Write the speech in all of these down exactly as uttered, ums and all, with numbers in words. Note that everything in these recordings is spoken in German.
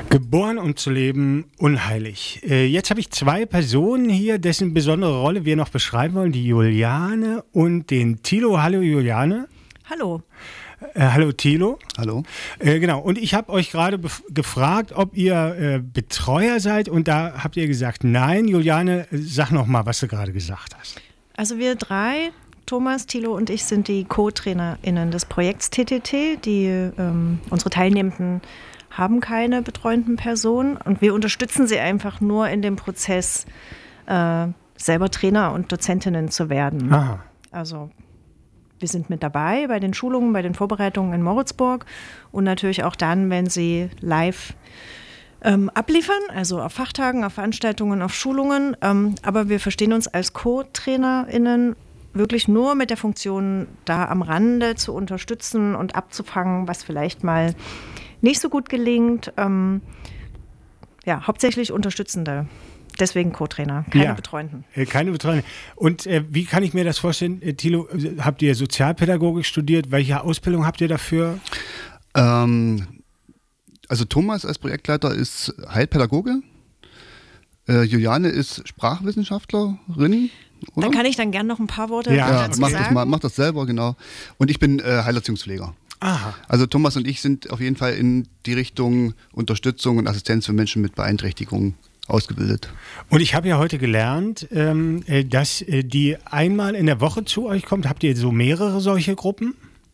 Geboren und zu leben unheilig. Äh, jetzt habe ich zwei Personen hier, dessen besondere Rolle wir noch beschreiben wollen. Die Juliane und den Thilo. Hallo Juliane. Hallo. Äh, hallo Thilo. Hallo. Äh, genau, und ich habe euch gerade bef- gefragt, ob ihr äh, Betreuer seid, und da habt ihr gesagt, nein. Juliane, sag noch mal, was du gerade gesagt hast. Also wir drei, Thomas, Thilo und ich, sind die Co-TrainerInnen des Projekts T T T. Die, ähm, unsere Teilnehmenden haben keine betreuenden Personen und wir unterstützen sie einfach nur in dem Prozess, äh, selber Trainer und Dozentinnen zu werden. Aha. Also wir sind mit dabei bei den Schulungen, bei den Vorbereitungen in Moritzburg und natürlich auch dann, wenn sie live ähm, abliefern, also auf Fachtagen, auf Veranstaltungen, auf Schulungen. Ähm, aber wir verstehen uns als Co-TrainerInnen wirklich nur mit der Funktion, da am Rande zu unterstützen und abzufangen, was vielleicht mal nicht so gut gelingt. Ähm, ja, hauptsächlich Unterstützende. Deswegen Co-Trainer, keine Ja, Betreuenden. Äh, keine Betreuenden. Und äh, wie kann ich mir das vorstellen, äh, Thilo, habt ihr Sozialpädagogik studiert? Welche Ausbildung habt ihr dafür? Ähm, also Thomas als Projektleiter ist Heilpädagoge. Äh, Juliane ist Sprachwissenschaftlerin. Oder? Da kann ich dann gerne noch ein paar Worte Ja, Ja, dazu mach sagen. das mal, mach das selber, genau. Und ich bin äh, Heilerziehungspfleger. Aha. Also Thomas und ich sind auf jeden Fall in die Richtung Unterstützung und Assistenz für Menschen mit Beeinträchtigungen ausgebildet. Und ich habe ja heute gelernt, ähm, äh, dass äh, die einmal in der Woche zu euch kommt. Habt ihr so mehrere solche Gruppen?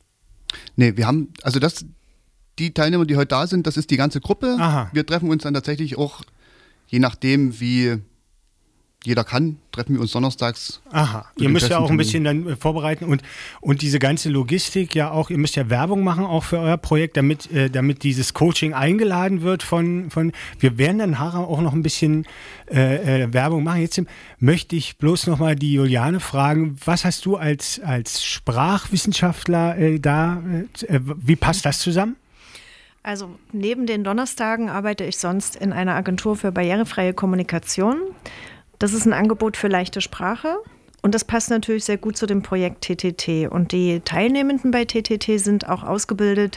Nee, wir haben, also das, die Teilnehmer, die heute da sind, das ist die ganze Gruppe. Aha. Wir treffen uns dann tatsächlich auch, je nachdem, wie jeder kann, treffen wir uns donnerstags. Aha, Mit ihr dem müsst ja auch ein festen bisschen dann äh, vorbereiten und, und diese ganze Logistik ja auch, ihr müsst ja Werbung machen auch für euer Projekt, damit, äh, damit dieses Coaching eingeladen wird von, von, wir werden dann nachher auch noch ein bisschen äh, äh, Werbung machen. Jetzt möchte ich bloß noch mal die Juliane fragen, was hast du als, als Sprachwissenschaftler äh, da, äh, wie passt das zusammen? Also neben den Donnerstagen arbeite ich sonst in einer Agentur für barrierefreie Kommunikation. Das ist ein Angebot für leichte Sprache und das passt natürlich sehr gut zu dem Projekt T T T. Und die Teilnehmenden bei T T T sind auch ausgebildet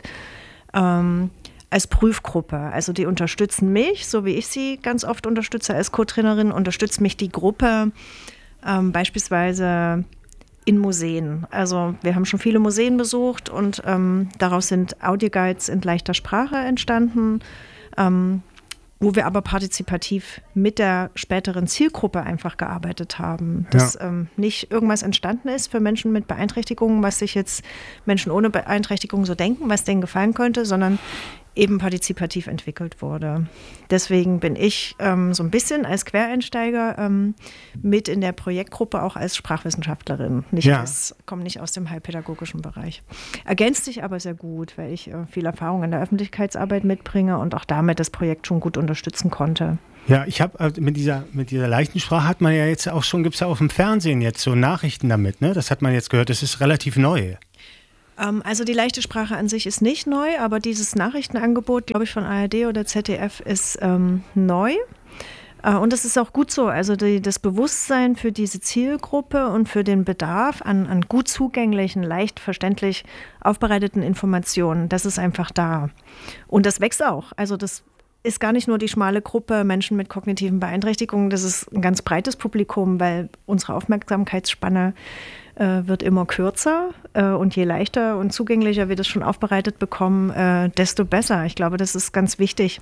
ähm, als Prüfgruppe. Also die unterstützen mich, so wie ich sie ganz oft unterstütze als Co-Trainerin, unterstützt mich die Gruppe ähm, beispielsweise in Museen. Also wir haben schon viele Museen besucht und ähm, daraus sind Audioguides in leichter Sprache entstanden, ähm, wo wir aber partizipativ mit der späteren Zielgruppe einfach gearbeitet haben. Dass ja. ähm, nicht irgendwas entstanden ist für Menschen mit Beeinträchtigungen, was sich jetzt Menschen ohne Beeinträchtigung so denken, was denen gefallen könnte, sondern eben partizipativ entwickelt wurde. Deswegen bin ich ähm, so ein bisschen als Quereinsteiger ähm, mit in der Projektgruppe auch als Sprachwissenschaftlerin. Nicht Ja. als, komme nicht aus dem heilpädagogischen Bereich. Ergänzt sich aber sehr gut, weil ich äh, viel Erfahrung in der Öffentlichkeitsarbeit mitbringe und auch damit das Projekt schon gut unterstützen konnte. Ja, ich habe also mit dieser mit dieser leichten Sprache hat man ja jetzt auch schon, gibt es ja auch im Fernsehen jetzt so Nachrichten damit, ne? Das hat man jetzt gehört, das ist relativ neu. Also die leichte Sprache an sich ist nicht neu, aber dieses Nachrichtenangebot, glaube ich, von A R D oder Z D F ist ähm, neu. Äh, und das ist auch gut so. Also die, das Bewusstsein für diese Zielgruppe und für den Bedarf an, an gut zugänglichen, leicht verständlich aufbereiteten Informationen, das ist einfach da. Und das wächst auch. Also das ist gar nicht nur die schmale Gruppe Menschen mit kognitiven Beeinträchtigungen, das ist ein ganz breites Publikum, weil unsere Aufmerksamkeitsspanne äh, wird immer kürzer äh, und je leichter und zugänglicher wir das schon aufbereitet bekommen, äh, desto besser. Ich glaube, das ist ganz wichtig.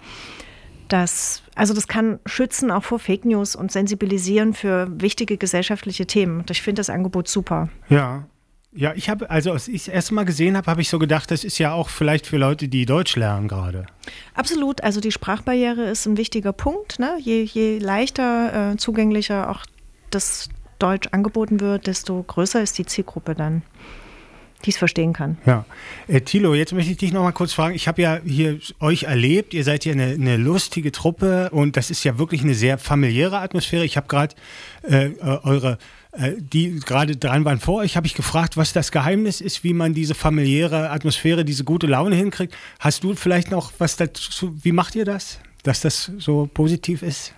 Dass, also das kann schützen auch vor Fake News und sensibilisieren für wichtige gesellschaftliche Themen. Und ich finde das Angebot super. Ja. Ja, ich habe, also als ich das erste Mal gesehen habe, habe ich so gedacht, das ist ja auch vielleicht für Leute, die Deutsch lernen gerade. Absolut, also die Sprachbarriere ist ein wichtiger Punkt. Ne? Je, je leichter, äh, zugänglicher auch das Deutsch angeboten wird, desto größer ist die Zielgruppe dann, die es verstehen kann. Ja, äh, Thilo, jetzt möchte ich dich noch mal kurz fragen. Ich habe ja hier euch erlebt, ihr seid ja eine, eine lustige Truppe und das ist ja wirklich eine sehr familiäre Atmosphäre. Ich habe gerade äh, eure die gerade dran waren vor euch, habe ich gefragt, was das Geheimnis ist, wie man diese familiäre Atmosphäre, diese gute Laune hinkriegt. Hast du vielleicht noch was dazu, wie macht ihr das, dass das so positiv ist?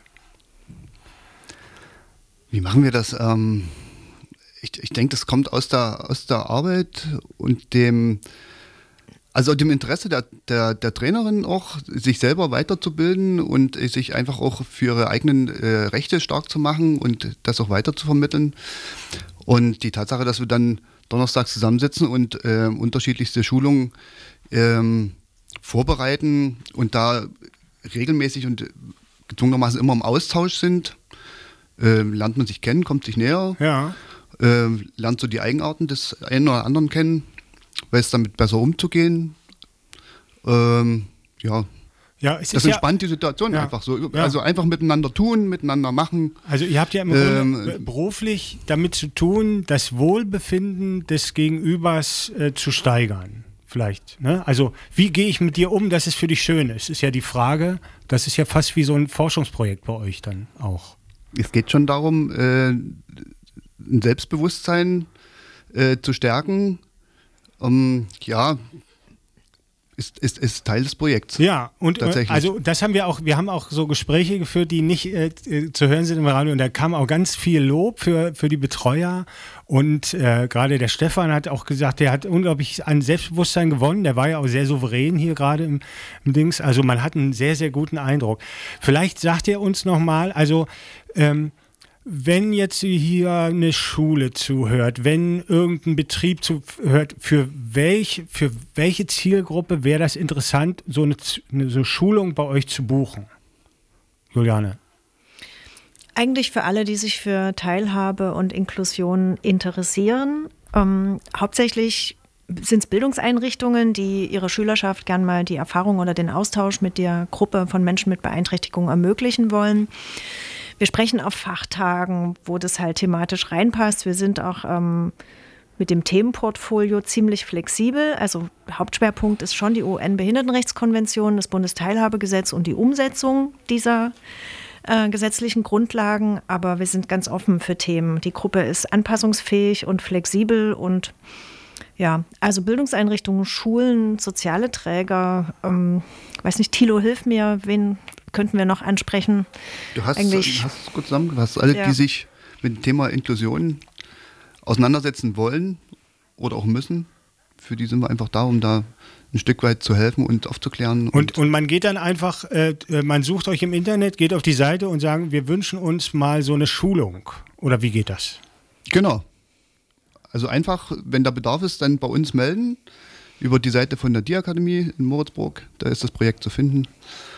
Wie machen wir das? Ähm, ich ich denke, das kommt aus der, aus der Arbeit und dem Also dem Interesse der, der, der Trainerin auch, sich selber weiterzubilden und sich einfach auch für ihre eigenen äh, Rechte stark zu machen und das auch weiter zu vermitteln. Und die Tatsache, dass wir dann donnerstags zusammensitzen und äh, unterschiedlichste Schulungen ähm, vorbereiten und da regelmäßig und gezwungenermaßen immer im Austausch sind, äh, lernt man sich kennen, kommt sich näher, ja. äh, lernt so die Eigenarten des einen oder anderen kennen, weiß damit besser umzugehen. Ähm, ja. Ja, es das ist entspannt ja, die Situation ja, einfach so. ja. Also einfach miteinander tun, miteinander machen. Also ihr habt ja im Ähm, Grunde beruflich damit zu tun, das Wohlbefinden des Gegenübers äh, zu steigern. Vielleicht. Ne? Also wie gehe ich mit dir um, dass es für dich schön ist? Ist ja die Frage. Das ist ja fast wie so ein Forschungsprojekt bei euch dann auch. Es geht schon darum, äh, ein Selbstbewusstsein äh, zu stärken. Um, ja, ist, ist, ist Teil des Projekts. Ja, und tatsächlich. Also das haben wir auch, wir haben auch so Gespräche geführt, die nicht äh, zu hören sind im Radio, und da kam auch ganz viel Lob für, für die Betreuer, und äh, gerade der Stefan hat auch gesagt, der hat unglaublich an Selbstbewusstsein gewonnen, der war ja auch sehr souverän hier gerade im, im Dings, also man hat einen sehr, sehr guten Eindruck. Vielleicht sagt ihr uns nochmal, also ähm, wenn jetzt hier eine Schule zuhört, wenn irgendein Betrieb zuhört, für, welch, für welche Zielgruppe wäre das interessant, so eine, eine so Schulung bei euch zu buchen? Juliane? Eigentlich für alle, die sich für Teilhabe und Inklusion interessieren. Ähm, hauptsächlich sind es Bildungseinrichtungen, die ihrer Schülerschaft gern mal die Erfahrung oder den Austausch mit der Gruppe von Menschen mit Beeinträchtigung ermöglichen wollen. Wir sprechen auf Fachtagen, wo das halt thematisch reinpasst. Wir sind auch ähm, mit dem Themenportfolio ziemlich flexibel. Also Hauptschwerpunkt ist schon die U N-Behindertenrechtskonvention, das Bundesteilhabegesetz und die Umsetzung dieser äh, gesetzlichen Grundlagen. Aber wir sind ganz offen für Themen. Die Gruppe ist anpassungsfähig und flexibel und ja, also Bildungseinrichtungen, Schulen, soziale Träger, ähm, weiß nicht, Thilo, hilf mir, wen könnten wir noch ansprechen? Du hast Eigentlich, es gut zusammengefasst. Alle, ja. die sich mit dem Thema Inklusion auseinandersetzen wollen oder auch müssen, für die sind wir einfach da, um da ein Stück weit zu helfen und aufzuklären. Und, und, und man geht dann einfach, äh, man sucht euch im Internet, geht auf die Seite und sagt, wir wünschen uns mal so eine Schulung. Oder wie geht das? Genau. Also einfach, wenn da Bedarf ist, dann bei uns melden. Über die Seite von der Diakademie in Moritzburg, da ist das Projekt zu finden.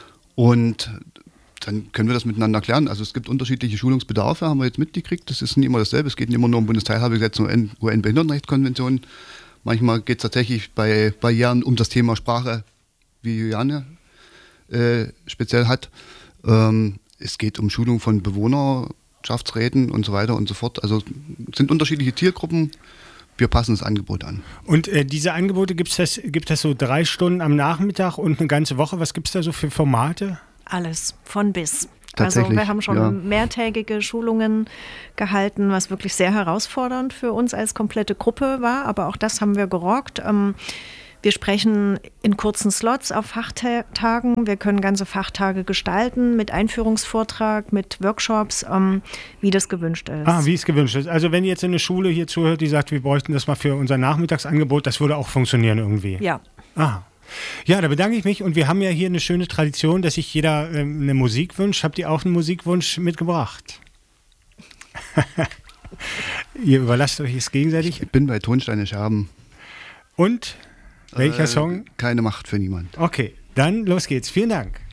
Und dann können wir das miteinander klären. Also es gibt unterschiedliche Schulungsbedarfe, haben wir jetzt mitgekriegt. Das ist nicht immer dasselbe. Es geht nicht immer nur um Bundesteilhabegesetz und U N-Behindertenrechtskonvention. Manchmal geht es tatsächlich bei Barrieren um das Thema Sprache, wie Juliane äh, speziell hat. Ähm, es geht um Schulung von Bewohnerschaftsräten und so weiter und so fort. Also es sind unterschiedliche Zielgruppen. Wir passen das Angebot an. Und äh, diese Angebote, gibt es das, gibt das so drei Stunden am Nachmittag und eine ganze Woche? Was gibt es da so für Formate? Alles, von bis. Tatsächlich, also wir haben schon ja. mehrtägige Schulungen gehalten, was wirklich sehr herausfordernd für uns als komplette Gruppe war. Aber auch das haben wir gerockt. Ähm, wir sprechen in kurzen Slots auf Fachtagen. Wir können ganze Fachtage gestalten mit Einführungsvortrag, mit Workshops, ähm, wie das gewünscht ist. Ah, wie es gewünscht ist. Also wenn jetzt eine Schule hier zuhört, die sagt, wir bräuchten das mal für unser Nachmittagsangebot, das würde auch funktionieren irgendwie. Ja. Ah. Ja, da bedanke ich mich, und wir haben ja hier eine schöne Tradition, dass sich jeder ähm, eine Musik wünscht. Habt ihr auch einen Musikwunsch mitgebracht? Ihr überlasst euch es gegenseitig. Ich bin bei Tonsteine Scherben. Und welcher äh, Song? Keine Macht für niemand. Okay, dann los geht's. Vielen Dank.